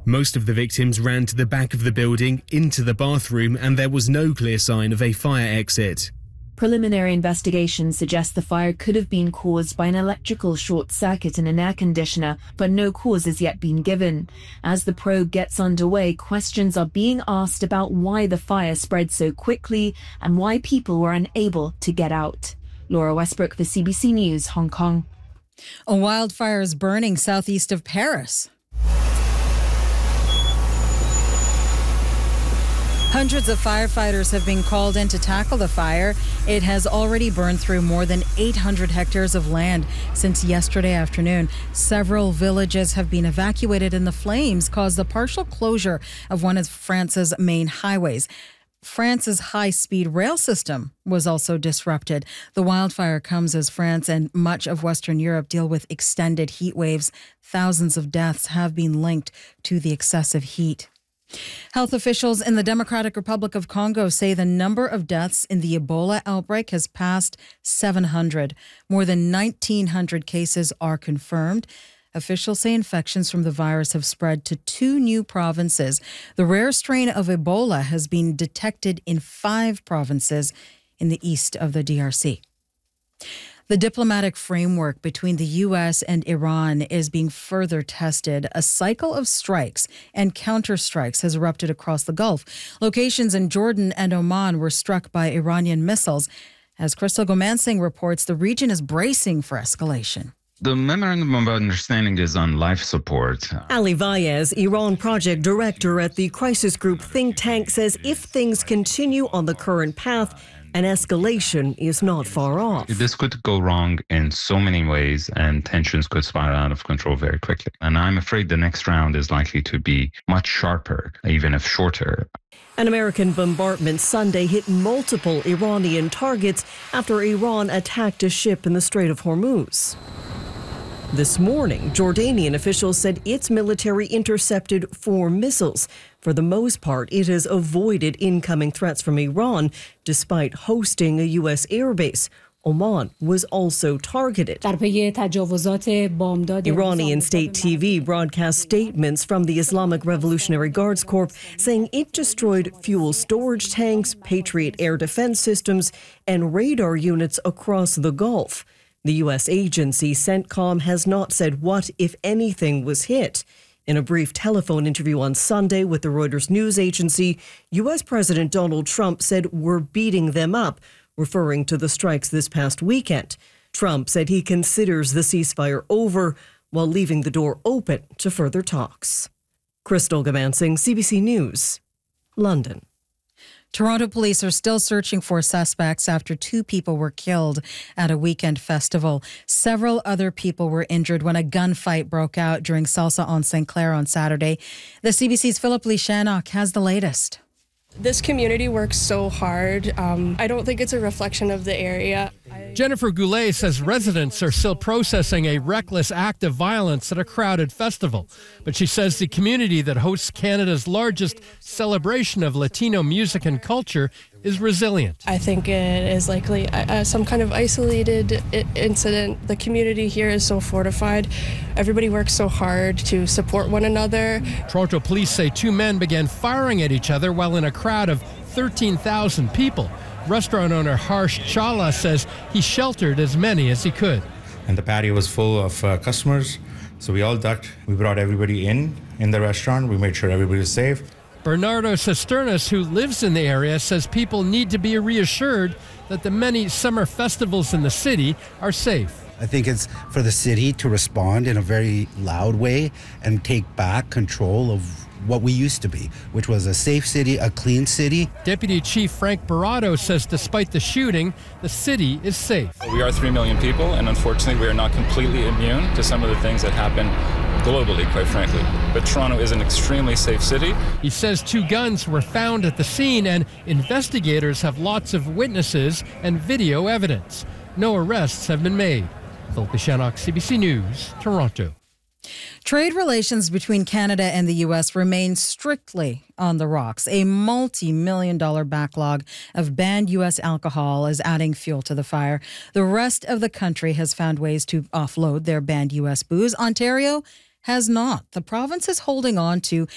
Most of the victims ran to the back of the building, into the bathroom, and there was no clear sign of a fire exit. Preliminary investigation suggests the fire could have been caused by an electrical short circuit in an air conditioner, but no cause has yet been given. As the probe gets underway, questions are being asked about why the fire spread so quickly and why people were unable to get out. Laura Westbrook for CBC News, Hong Kong. A wildfire is burning southeast of Paris. Hundreds of firefighters have been called in to tackle the fire. It has already burned through more than 800 hectares of land since yesterday afternoon. Several villages have been evacuated, and the flames caused the partial closure of one of France's main highways. France's high-speed rail system was also disrupted. The wildfire comes as France and much of Western Europe deal with extended heat waves. Thousands of deaths have been linked to the excessive heat. Health officials in the Democratic Republic of Congo say the number of deaths in the Ebola outbreak has passed 700. More than 1,900 cases are confirmed. Officials say infections from the virus have spread to 2 new provinces. The rare strain of Ebola has been detected in 5 provinces in the east of the DRC. The diplomatic framework between the U.S. and Iran is being further tested. A cycle of strikes and counterstrikes has erupted across the Gulf. Locations in Jordan and Oman were struck by Iranian missiles. As Crystal Gomansing reports, the region is bracing for escalation. The Memorandum of Understanding is on life support. Ali Vaez, Iran project director at the crisis group think tank, says if things continue on the current path, an escalation is not far off. This could go wrong in so many ways, and tensions could spiral out of control very quickly. And I'm afraid the next round is likely to be much sharper, even if shorter. An American bombardment Sunday hit multiple Iranian targets after Iran attacked a ship in the Strait of Hormuz. This morning, Jordanian officials said its military intercepted 4 missiles. For the most part, it has avoided incoming threats from Iran, despite hosting a U.S. airbase. Oman was also targeted. Iranian state TV broadcast statements from the Islamic Revolutionary Guards Corps saying it destroyed fuel storage tanks, Patriot air defense systems, and radar units across the Gulf. The U.S. agency CENTCOM has not said what, if anything, was hit. In a brief telephone interview on Sunday with the Reuters news agency, U.S. President Donald Trump said we're beating them up, referring to the strikes this past weekend. Trump said he considers the ceasefire over while leaving the door open to further talks. Crystal Gomansing, CBC News, London. Toronto police are still searching for suspects after 2 people were killed at a weekend festival. Several other people were injured when a gunfight broke out during Salsa on St. Clair on Saturday. The CBC's Philip Lee Shannock has the latest. This community works so hard. I don't think it's a reflection of the area. Jennifer Goulet says residents are still processing a reckless act of violence at a crowded festival. But she says the community that hosts Canada's largest celebration of Latino music and culture is resilient. I think it is likely some kind of isolated incident. The community here is so fortified. Everybody works so hard to support one another. Toronto police say 2 men began firing at each other while in a crowd of 13,000 people. Restaurant owner Harsh Chawla says he sheltered as many as he could. And the patio was full of customers, so we all ducked. We brought everybody in the restaurant. We made sure everybody was safe. Bernardo Cisternas, who lives in the area, says people need to be reassured that the many summer festivals in the city are safe. I think it's for the city to respond in a very loud way and take back control of what we used to be, which was a safe city, a clean city. Deputy Chief Frank Barrato says despite the shooting, the city is safe. We are 3 million people, and unfortunately we are not completely immune to some of the things that happen globally, quite frankly. But Toronto is an extremely safe city. He says 2 guns were found at the scene, and investigators have lots of witnesses and video evidence. No arrests have been made. Philip Shannock, CBC News, Toronto. Trade relations between Canada and the U.S. remain strictly on the rocks. A multi-million-dollar backlog of banned U.S. alcohol is adding fuel to the fire. The rest of the country has found ways to offload their banned U.S. booze. Ontario has not. The province is holding on to